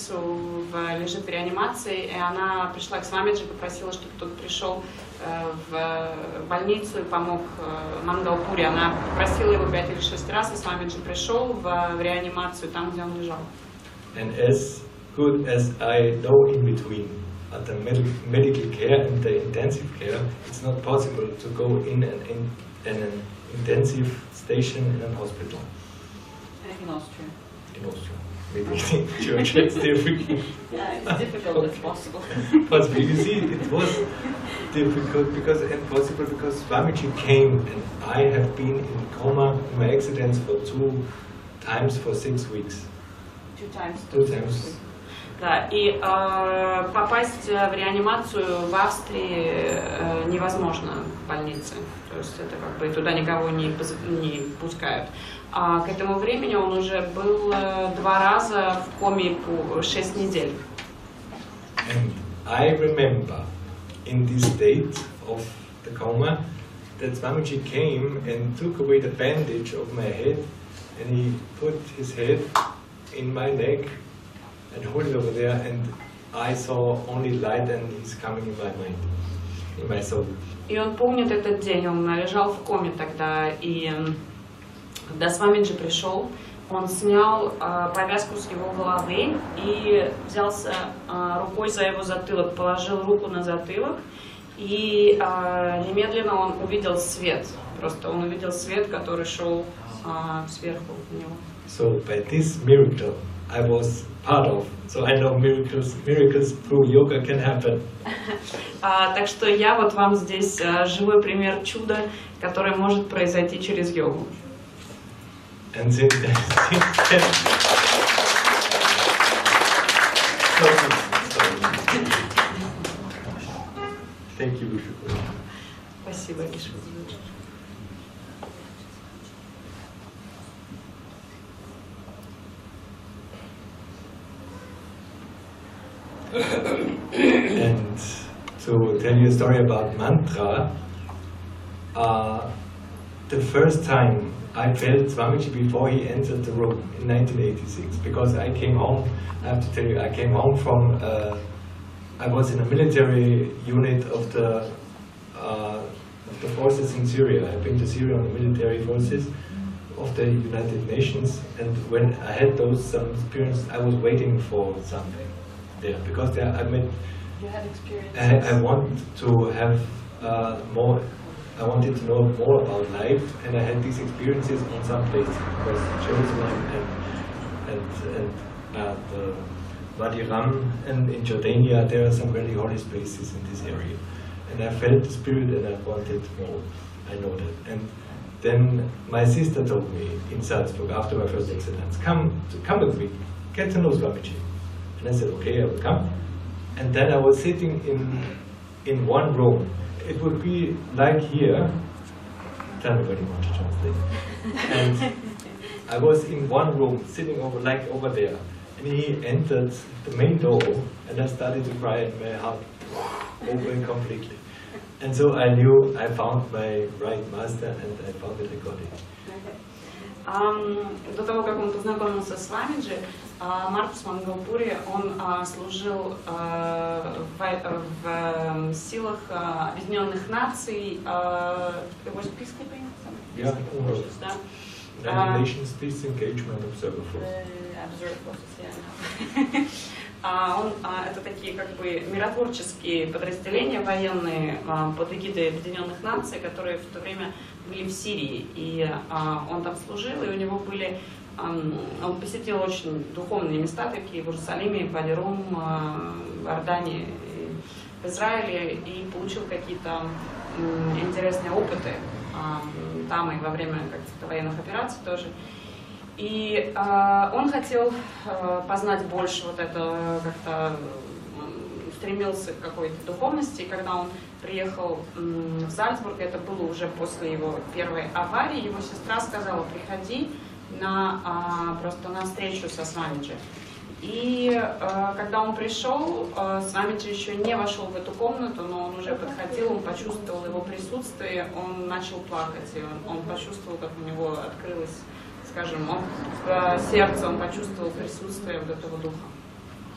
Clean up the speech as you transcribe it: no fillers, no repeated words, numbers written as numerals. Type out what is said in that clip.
больницу, лежит в реанимации, и она пришла к Свамиджи, попросила, чтобы тот пришел в больницу и помог Мангалпури. Она попросила его 5 или 6 раз, и Свамиджи пришел в реанимацию, там, где он лежал. And as good as I know in between at the medical care and the intensive care, it's not possible to go in an intensive station in a hospital. In Austria. In Austria. Maybe Georgia it's difficult. Yeah, it's difficult, it's possible. Possible. You see, it was difficult because impossible because Swamiji came and I have been in coma in my accidents for 2 times for 6 weeks. 2 times. 2 times. Да, и попасть в реанимацию в Австрии невозможно в больнице. То есть это как бы туда никого не пускают. А к этому времени он уже был 2 раза в коме по 6 недель. And I remember in this state of the coma that Swamiji came and took away the bandage of my head and he put his head in my neck and hold it over there, and I saw only light, and he's coming in my mind, in my soul. И он помнит этот день, он лежал в коме тогда, и когда Свамиджи пришел, он снял повязку с его головы и взялся рукой за его затылок, положил руку на затылок, и немедленно он увидел свет. Просто он увидел свет, который шел сверху у него. So by this miracle, I was part of. So I know miracles through yoga can happen. Так что я вот вам здесь живой пример чуда, который может произойти через йогу. And since then, thank you, Vishnu. Спасибо, Вишну. And to tell you a story about mantra, the first time I felt Swamiji before he entered the room in 1986, because I came home, I have to tell you, I came home from, I was in a military unit of the forces in Syria. I've been to Syria on the military forces of the United Nations, and when I had some experience, I was waiting for something there, because there I met, You had experience. I want to have more. I wanted to know more about life, and I had these experiences on some places, because Jerusalem and the Wadi Ram, and in Jordania there are some really holy places in this area, and I felt the spirit and I wanted more. I know that. And then my sister told me in Salzburg after my first accident, come with me, get to know Swamiji. And I said, okay, I will come. And then I was sitting in one room. It would be like here. Tell me what you want to translate. And I was in one room, sitting over there. And he entered the main door, and I started to cry, and my heart opened completely. And so I knew I found my right master, and I found it according. До того, как он познакомился с Свамиджи, Маркус Мангалпури, он служил в силах Объединенных Наций, United Nations Peace Engagement Observer Force. Это такие как бы миротворческие подразделения военные под эгидой Объединенных Наций, которые в то время были в Сирии, и он там служил, и у него были, он посетил очень духовные места, такие в Иерусалиме, в Вади Рум, в Иордании, в Израиле, и получил какие-то интересные опыты там и во время каких-то военных операций тоже. И он хотел познать больше вот это, как-то стремился к какой-то духовности. И когда он приехал в Зальцбург, это было уже после его первой аварии, его сестра сказала, приходи просто на встречу со Свамиджи. И когда он пришел, Свамиджи еще не вошел в эту комнату, но он уже подходил, он почувствовал его присутствие, он начал плакать, и он почувствовал, как у него открылось, скажем, в сердце, он почувствовал присутствие вот этого духа.